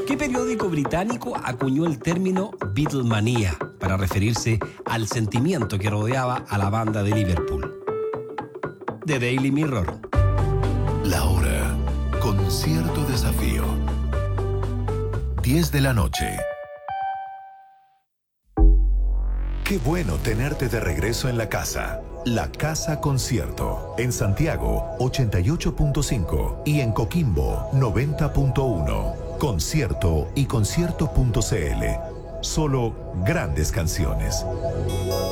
¿Qué periódico británico acuñó el término Beatlemanía para referirse al sentimiento que rodeaba a la banda de Liverpool? The Daily Mirror. La hora con cierto desafío. 10 de la noche. Qué bueno tenerte de regreso en la casa. La Casa Concierto. En Santiago, 88.5 y en Coquimbo, 90.1. Concierto y concierto.cl. Solo grandes canciones.